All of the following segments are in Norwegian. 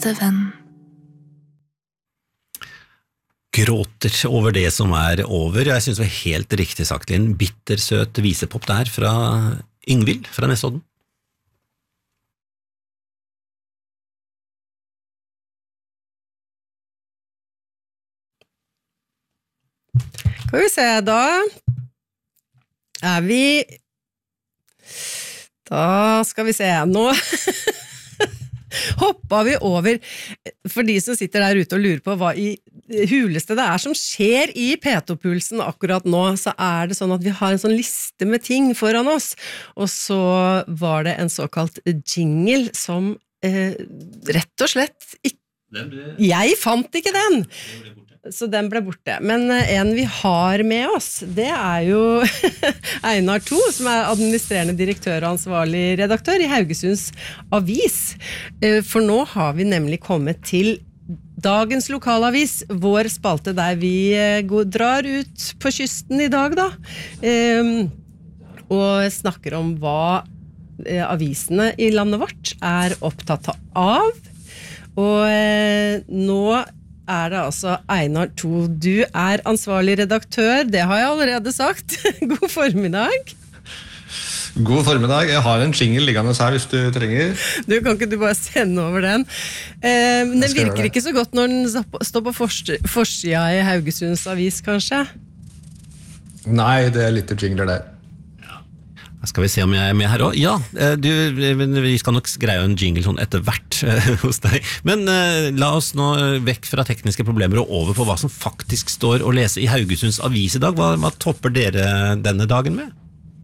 beste venn. Gråter over det som over. Jeg synes det var helt riktig sagt, en bittersøt visepop der fra Yngvild fra Nesodden. Skal vi se, da skal vi se, nå hoppet vi over, for de som sitter der ute og lurer på hva i huleste det som skjer i P2-pulsen akkurat nå, så det sånn at vi har en sånn liste med ting foran oss, og så var det en såkalt jingle som rett og slett jeg fant ikke den! Så den ble borte. Men en vi har med oss, det jo Einar To, som administrerende direktør og ansvarlig redaktør i Haugesunds Avis. For nå har vi nemlig kommet til dagens lokalavis, vår spalte der vi drar ut på kysten i dag da, og snakker om hva avisene i landet vårt opptatt av. Og nå det altså Einar To. Du ansvarlig redaktør, det har jeg allerede sagt. God formiddag. God formiddag. Jeg har en jingle liggende her hvis du trenger. Kan ikke du bare sende over den? Den virker ikke så godt når den står på forsida i Haugesunds Avis, kanskje? Nei, det litt jingler der. Skal vi se om jeg med her også? Ja, vi skal nok greie en jingle sånn etter hvert hos deg. Men la oss nå vekk fra tekniske problemer og over på hva som faktisk står å lese i Haugesunds Avis i dag. Hva topper dere denne dagen med?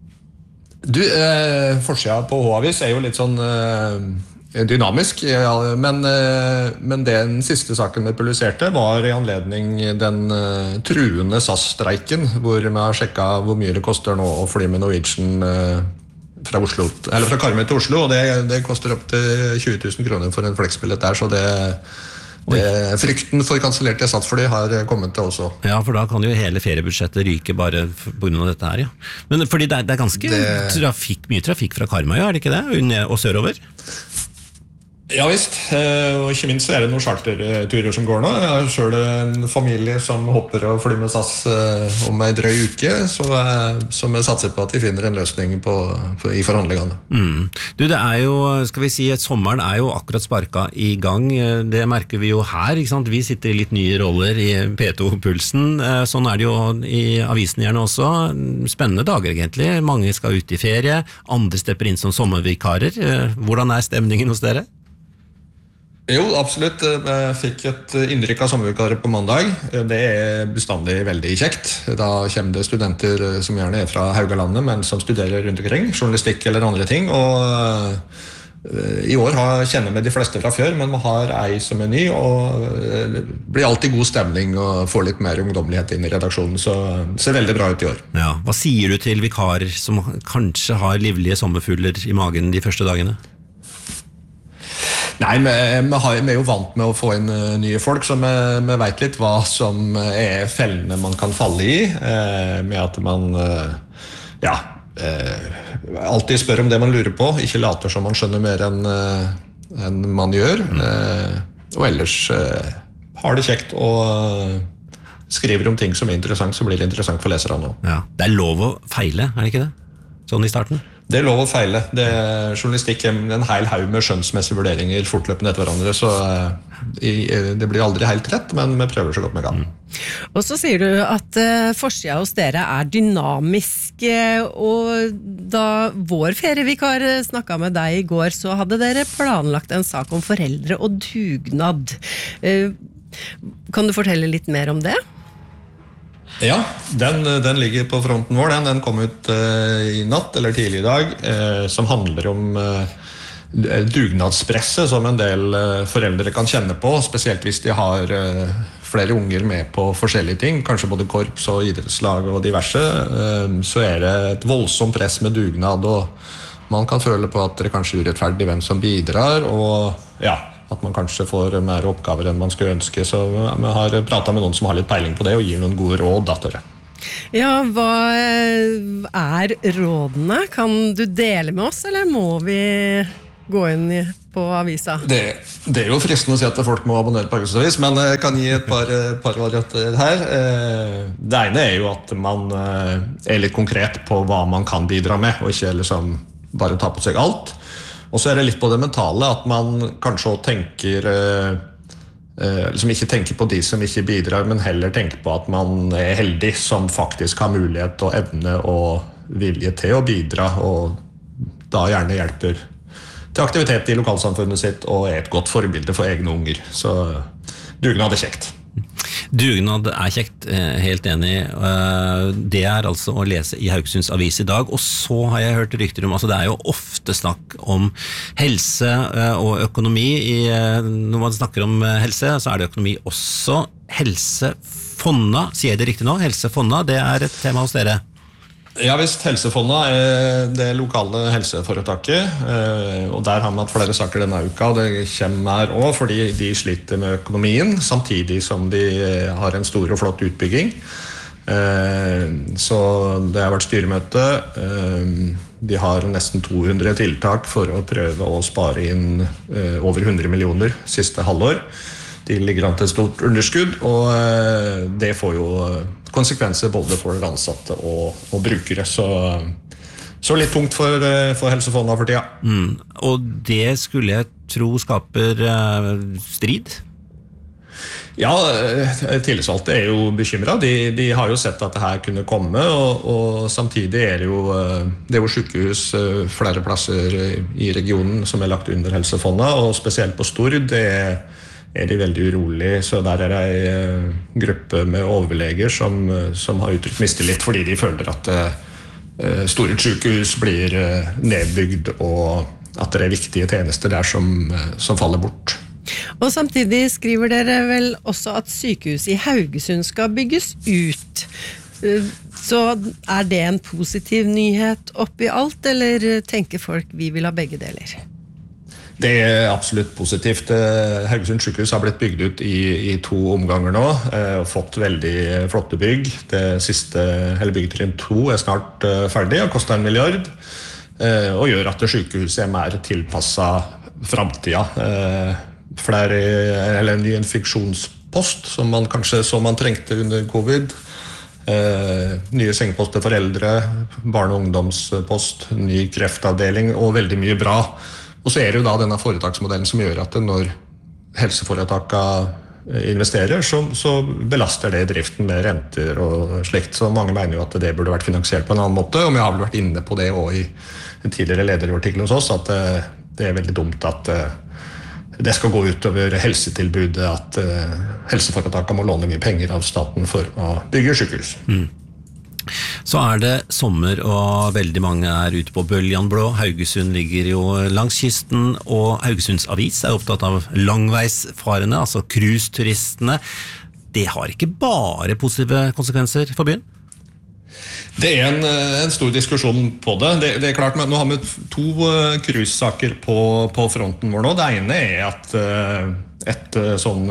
Forsida på H-avis jo litt sånn dynamisk, men den siste saken vi publiserte var i anledning den truende SAS-streiken, hvor vi har sjekket hvor mye det koster nå å fly med Norwegian fra Karmøy til Oslo, og det koster opp til 20 000 kroner for en flexbillett der, så frykten for kansellerte SAS-fly har kommet til også. Ja, for da kan jo hele feriebudsjettet ryke bare på grunn av dette her, ja. Men fordi det ganske mye trafikk fra Karmøy, det ikke det? Og sørover? Ja visst, og ikke minst det noen charterturer som går nå. Jeg har selv en familie som hopper og flyr med SAS om en drøy uke, så jeg satser på at vi finner en løsning i forhandlingene. Du, det jo, skal vi si, sommeren jo akkurat sparket i gang. Det merker vi jo her, ikke sant? Vi sitter i litt nye roller i P2-pulsen. Sånn det jo i avisen gjerne også. Spennende dager egentlig. Mange skal ut i ferie, andre stepper inn som sommervikarer. Hvordan stemningen hos dere? Jo, absolutt. Jeg fikk et innrykk av sommervikarer på mandag. Det bestandig veldig kjekt. Da kommer det studenter som gjerne fra Haugalandet, men som studerer rundt omkring, journalistikk eller andre ting. Og i år kjenner vi de fleste fra før, men vi har ei som ny, og det blir alltid god stemning og får litt mer ungdommelighet inn i redaksjonen, så det ser veldig bra ut i år. Ja, hva sier du til vikarer som kanskje har livlige sommerfugler i magen de første dagene? Nei, vi jo vant med å få inn nye folk, så vi vet litt hva som fellene man kan falle i, med at man alltid spør om det man lurer på, ikke later som man skjønner mer enn man gjør, og ellers har det kjekt og skriver om ting som interessant, så blir det interessant for leserne også. Ja, det lov å feile, det ikke det? Sånn i starten? Det lov å feile. Journalistikk en hel haug med skjønnsmessige vurderinger fortløpende etter hverandre, så det blir aldri helt rett, men vi prøver så godt vi kan. Og så sier du at forsida hos dere dynamisk, og da vår ferievikar snakket med deg i går, så hadde dere planlagt en sak om foreldre og dugnad. Kan du fortelle litt mer om det? Ja, den ligger på fronten vår. Den kom ut i natt eller tidlig i dag, som handler om dugnadspresset som en del foreldre kan kjenne på, spesielt hvis de har flere unger med på forskjellige ting, kanskje både korps og idrettslag og diverse, så det et voldsomt press med dugnad, og man kan føle på at det kanskje urettferdig hvem som bidrar, og at man kanskje får mer oppgaver enn man skulle ønske, så vi har pratet med noen som har litt peiling på det, og gir noen gode råd da til det. Ja, hva rådene? Kan du dele med oss, eller må vi gå inn på avisa. Det jo fristende å si at folk må abonnere på Haugesunds Avis, men jeg kan gi et par varianter her. Det ene jo at man litt konkret på hva man kan bidra med, og ikke liksom bare ta på seg alt. Og så det litt på det mentale, at man kanskje også tenker liksom ikke tenker på de som ikke bidrar, men heller tenker på at man heldig som faktisk har mulighet og evne og vilje til å bidra, og da gjerne hjelper til aktivitet i lokalsamfunnet sitt og et godt forbilde for egne unger. Så dugnad kjekt. Dugnad kjekt, helt enig. Det altså å lese i Haugesunds Avis i dag, og så har jeg hørt rykter om, altså det jo ofte snakk om helse og økonomi. Når man snakker om helse, så det økonomi også. Helsefonna, sier jeg det riktig nå? Helsefonna, det et tema hos dere. Ja visst, Helsefonna det lokale helseforetaket, og der har man hatt flere saker denne uka, og det kommer også fordi de sliter med økonomien, samtidig som de har en stor og flott utbygging. Så det har vært styremøte. De har nesten 200 tiltak for å prøve å spare inn over 100 millioner siste halvår. De ligger an til et stort underskudd, og det får jo konsekvenser både for ansatte og brukere. Så litt tungt for Helsefondet for tida. Og det skulle jeg tro skaper strid? Ja, tillitsvalgte jo bekymret. De har jo sett at det her kunne komme, og samtidig det jo sykehus flere plasser i regionen som lagt under Helsefondet, og spesielt på Stord, det de veldig urolig, så der det en gruppe med overleger som har uttrykt mistillit fordi de føler at Stord sykehus blir nedbygd, og at det viktige tjenester der som faller bort. Og samtidig skriver dere vel også at sykehuset i Haugesund skal bygges ut. Så det en positiv nyhet oppi alt, eller tenker folk vi vil ha begge deler? Det absolutt positivt. Haugesund sykehus har blitt bygd ut i 2 omganger nå, og fått veldig flotte bygg. Det siste, eller byggetrinn 2 snart ferdig, og koster 1 milliard, og gjør at sykehuset mer tilpasset fremtiden. Eller en ny infeksjonspost, som man kanskje så man trengte under covid. Nye sengeposter for eldre, barne- og ungdomspost, ny kreftavdeling, og veldig mye bra. Og så det jo da denne foretaksmodellen som gjør at når helseforetakene investerer, så belaster det driften med renter og slikt. Så mange mener jo at det burde vært finansiert på en annen måte, og vi har vel vært inne på det også i en tidligere lederartikkel hos oss, at det veldig dumt at det skal gå utover helsetilbudet, at helseforetakene må låne mye penger av staten for å bygge sykehus. Så det sommer, og veldig mange ute på Bøljan Blå. Haugesund ligger jo langs kysten, og Haugesunds Avis opptatt av langveisfarende, altså cruiseturistene. Det har ikke bare positive konsekvenser for byen? Det en stor diskusjon på det. Det klart, men nå har vi 2 cruisesaker på fronten vår nå. Det ene at et sånn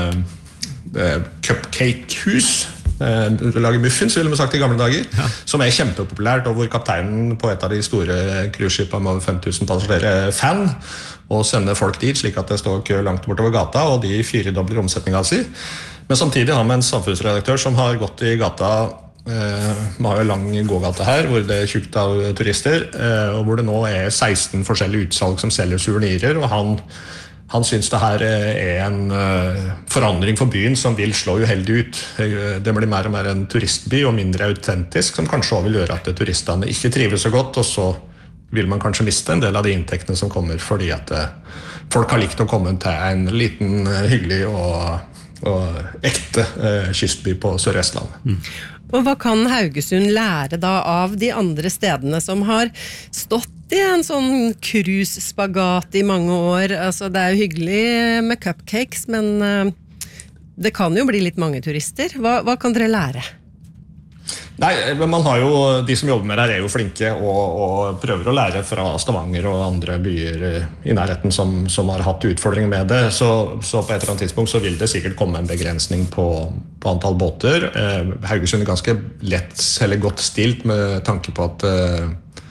cupcake-hus, lager muffins, ville vi sagt i gamle dager, ja. Som kjempepopulært, og hvor kapteinen på et av de store cruiseskipene med over 5000 passasjerer fan, og sender folk dit slik at det står kø langt bortover gata, og de 4-dobler omsetningen sin. Men samtidig har vi en samfunnsredaktør som har gått i gata. Vi har jo lang gågate her, hvor det tjukt av turister, og hvor det nå 16 forskjellige utsalg som selger souvenirer, og han synes det her en forandring for byen som vil slå uheldig ut. Det blir mer og mer en turistby og mindre autentisk, som kanskje også vil gjøre at turistene ikke trives så godt, og så vil man kanskje miste en del av de inntektene som kommer, fordi at folk har likt å komme til en liten, hyggelig og ekte kystby på Sør-Vestlandet. Og hva kan Haugesund lære da av de andre stedene som har stått i en sånn cruise-spagat i mange år? Altså, det jo hyggelig med cupcakes, men det kan jo bli litt mange turister. Hva kan dere lære? Nei, men man har jo, de som jobber med det her jo flinke og prøver å lære fra Stavanger og andre byer i nærheten som har hatt utfordringer med det. Så på et eller annet tidspunkt så vil det sikkert komme en begrensning på antall båter. Haugesund ganske lett eller godt stilt med tanke på at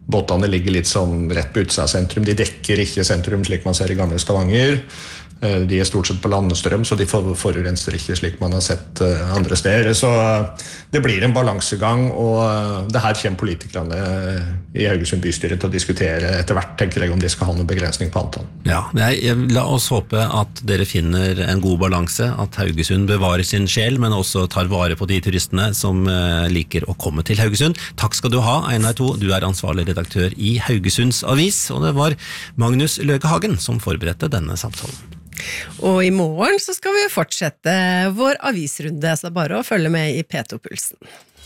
båtene ligger litt sånn rett på utsida av sentrum. De dekker ikke sentrum slik man ser i gamle Stavanger. De stort sett på landestrøm, så de forurenser ikke slik man har sett andre steder. Så det blir en balansegang, og det her kommer politikerne i Haugesund bystyre til å diskutere etter hvert, tenker jeg, om de skal ha noen begrensning på antall. Ja, la oss håpe at dere finner en god balanse, at Haugesund bevarer sin sjel, men også tar vare på de turistene som liker å komme til Haugesund. Takk skal du ha, Einar Thon, du ansvarlig redaktør i Haugesunds Avis, og det var Magnus Løkehagen som forberedte denne samtalen. Og i morgen så skal vi fortsette vår avisrunde, så bare å følge med i P2-pulsen.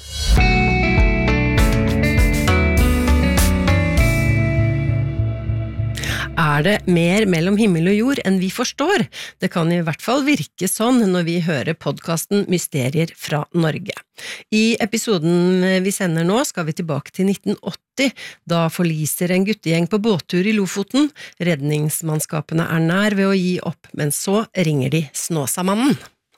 Er det mer mellom himmel og jord enn vi forstår? Det kan i hvert fall virke sånn når vi hører podcasten Mysterier fra Norge. I episoden vi sender nå skal vi tilbake til 1980. Da forliser en guttegjeng på båttur i Lofoten. Redningsmannskapene nær ved å gi opp, men så ringer de Snåsamannen.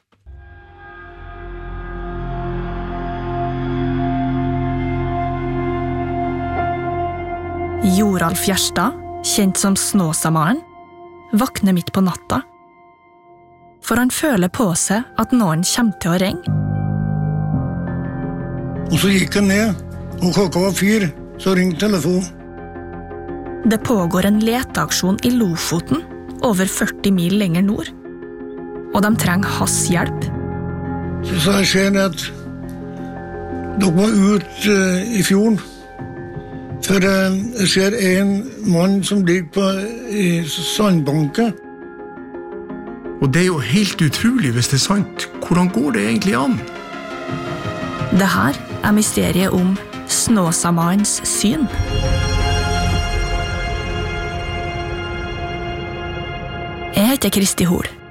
Joralf Gjerstad, kjent som Snåsamannen, vakner midt på natta. For han føler på seg at noen kommer til å ringe. Og så gikk han ned, og klokka var 4, så ringte telefonen. Det pågår en leteaksjon i Lofoten, over 40 mil lenger nord. Og de trenger hans hjelp. Så sa jeg skjønne at dere må ut i fjorden. For jeg ser en mann som ligger i sandbanken. Og det jo helt utrolig hvis det sant. Hvordan går det egentlig an? Det her mysteriet om Snåsamannens syn. Jeg heter Kristi Hol.